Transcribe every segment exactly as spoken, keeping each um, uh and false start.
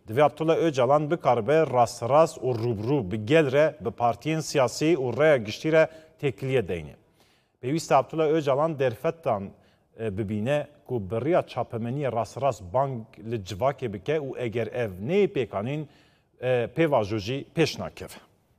Divê Abdullah Öcalan bikaribe rast-rast û rûbirû bi gel re bi partiyên siyasî û rêya giştî re têkiliye deyne. Pêwîst e Abdullah Öcalan derfetan bibîne ku biriya çapemeniyê rast-rast bang li civakê bike û eger ev neyê pêkanîn pêvajo jî pêş nakeve.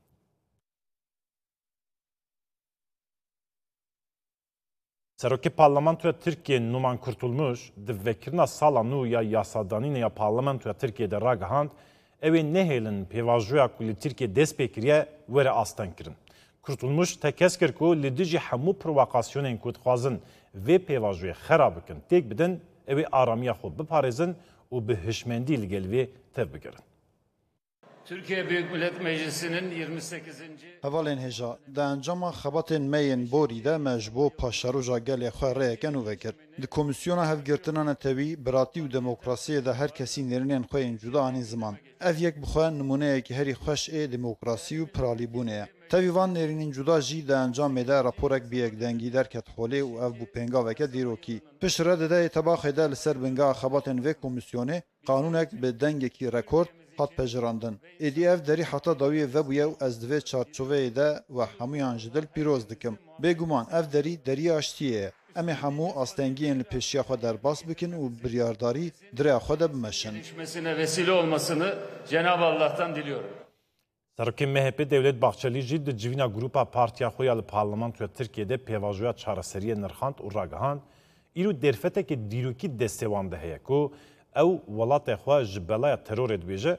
Serokê Parlamentoya Tirkiyeyê Numan Kurtulmuş di vekirina sala nû ya yasadanînê ya Parlamentoya Tirkiyeyê de ragihand ew ê nehêlin pêvajoya ku li Tirkiye dest pê kiriye were astan kirin. Kurtulmuş tekez kir ku li dijî hemû provokasyonên ku dixwazin vê pêvajoyê xera bikin têk bidin ew ê aramiya xwe biparêzin û bi hişmendî li gel vê tev bigirin. Türkiye Büyük Millet Meclisi'nin yirmi sekizinci Hevalên hêja di encama xebatên meyên borî de me ji bo paşeroja gelê xwe rêyeke nû vekir. Di Komîsyona Hevgirtina Netewî, Biratî û Demokrasiyê de her kesî nêrînên xwe yên cuda anî ziman. Ev yek bi xwe nimuneyekî herî xweş ê demokrasî û piralîbûnê ye. Tevî van nêrînên cuda jî di encamê de raporek bi yekdengî derket holê û ev bû pêngaveke dîrokî. Pişt re di dehê tebaqê de li ser bingeha xebatên vê komîsyonê qanûnek bi dengekî rekord hat pejirandin. Êdî ev derî heta dawiyê vebûye û ez di vê çarçoveyê de we hemûyan ji dil pîroz dikim. Bêguman ev derî deriya aştiyê ye. Em ê hemû astengiyên li pêşiya xwe derbas bikin û biryardarî dirêya xwe de bimeşin. gelişmesine vesile olmasını Cenab-ı Allah'tan diliyorum. Serokê M H P Devlet Bahçeli jî di civîna grupa partiya xwe ya li Parlamentoya Tirkiyeyê de pêvajoya çareseriyê nirxand û ragihand îro derfetekê dîrokî destêwan de heye ku ew welatê xwe ji belaya terorê dibêje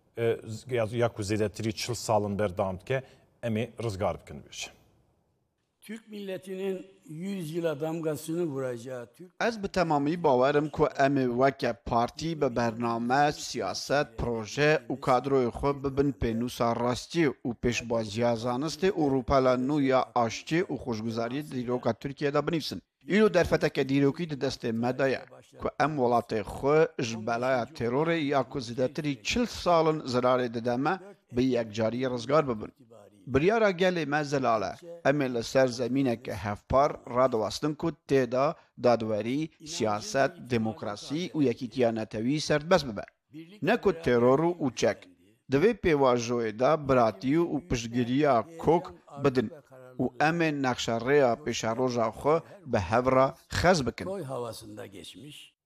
ya ku zêdetirî çil salin berdam dike em ê rizgar bikin dibêje. Türk milletinin yüz yıla damgasını vuracağı Türk... Ez bi temamî bawerim ku em ê weke partî bi bername, siyaset, proje û kadroyê xwe bibin pênûsa rastî û pêşbaziya zanistê û rûpela nû ya aştî û xweşguzariyê dîroka Tirkiye de binîvîsin. Îro derfeteke dîrokî di destê me de ye ku em welatê xwe ji belaya terorê ya ku zêdetirî çil salin zirarê dide me bi yekcariyê rizgar bibin. Biryara gelê me zelal e. Em ê li ser zemîneke hevpar radiwestin ku tê da dadwerî, siyaset, demokrasî û yekîtiya netewî serdbest bibe. Ne ku teror û çek. Di vê pêvajoyê de biratî û piştgiriya kok bidin û em ê nexşerêya pêşeroja xwe bi hev re xez bikin. Koy havasında geçmiş.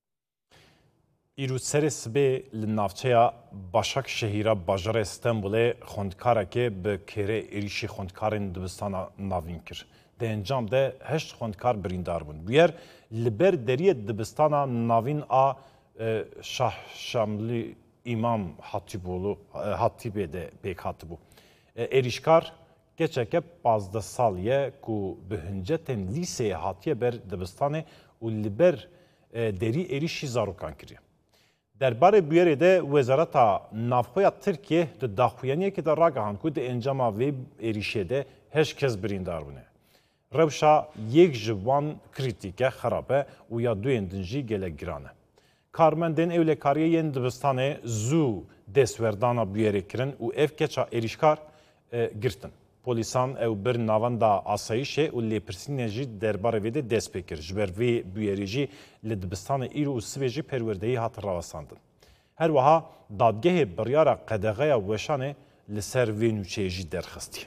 Îro serê sibê li navçeya Başakşehîra bajarê Stenbolê xwendkarekê bi kêrê êrişî xwendkarên dibistana navîn kir. Di encam de heşt xwendkar birîndar bûn. Bûyer li ber deriyê dibistana navîn a Şahşamlî İmam Hatîboğlu Hatîbê de pêk hatibû. Êrişkar geçeke pazdeh sal ye ku bi hincetên lîseyê hatiye ber dibistanê û li ber derî êrişî zarokan kiriye. Derbarê bûyerê de Wezareta Navxweya Tirkiye di daxuyaniyekê de ragihand ku di encama vê êrişê de heşt kes birîndar bûne. Rewşa yek ji wan krîtîk e xerab e û ya duyên din jî gelek giran e. Karmendên ewlekariyê yên dibistanê zû destwerdana bûyerê kirin û ev keça êrişkar girtin. Polîsan ew bir navenda asayişê û lêpirsînê jî derbarê vê de dest pê kir. Ji ber vê bûyerê jî li dibistanê îro û sibê jî perwerdeyî hat rawestandin. Her wiha dadgehê biryara qedexeya weşanê li ser vê nûçeyê jî derxistiye.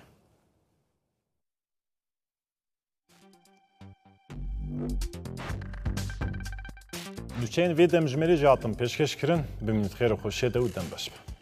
Nûçeyên vê demjimêrê jî hatin pêşkêş kirin. Bimînît xêr û xweşiyê de û dem baş be.